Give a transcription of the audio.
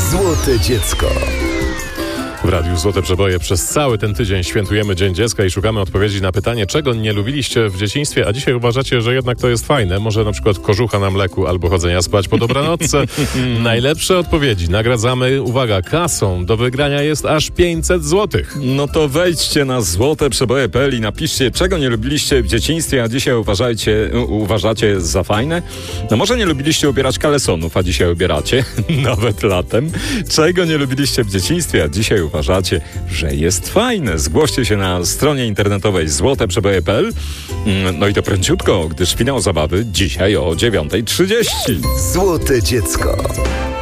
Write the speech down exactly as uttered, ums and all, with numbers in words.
Złote dziecko. W Radiu Złote Przeboje przez cały ten tydzień świętujemy Dzień Dziecka i szukamy odpowiedzi na pytanie, czego nie lubiliście w dzieciństwie, a dzisiaj uważacie, że jednak to jest fajne. Może na przykład kożucha na mleku albo chodzenia spać po dobranocce. Najlepsze odpowiedzi nagradzamy, uwaga, kasą. Do wygrania jest aż pięćset złotych. No to wejdźcie na złote przeboje kropka p l i napiszcie, czego nie lubiliście w dzieciństwie, a dzisiaj uważajcie, uważacie za fajne. No może nie lubiliście ubierać kalesonów, a dzisiaj ubieracie, nawet latem. Czego nie lubiliście w dzieciństwie, a dzisiaj uważacie, że jest fajne. Zgłoście się na stronie internetowej złote przeboje kropka p l. No i to pręciutko, gdyż finał zabawy dzisiaj o dziewiąta trzydzieści. Złote dziecko.